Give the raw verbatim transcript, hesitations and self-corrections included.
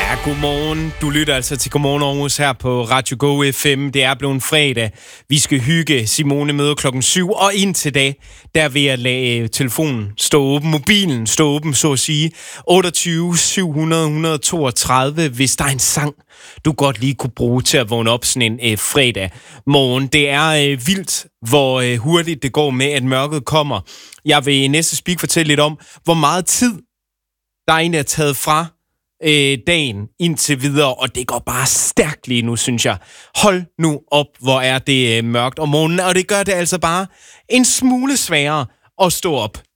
Ja, godmorgen. Du lytter altså til Godmorgen Aarhus her på Radio Go F M. Det er blevet fredag. Vi skal hygge. Simone møder klokken syv, og indtil da, der vil jeg lade telefonen stå åben, mobilen stå åben, så at sige. otteogtyve syv hundrede et hundrede og toogtredive, hvis der er en sang, du godt lige kunne bruge til at vågne op sådan en øh, fredag morgen. Det er øh, vildt, hvor øh, hurtigt det går med, at mørket kommer. Jeg vil i næste speak fortælle lidt om, hvor meget tid der egentlig er taget fra øh, dagen indtil videre, og det går bare stærkt lige nu, synes jeg. Hold nu op, hvor er det øh, mørkt om morgenen, og det gør det altså bare en smule sværere at stå op.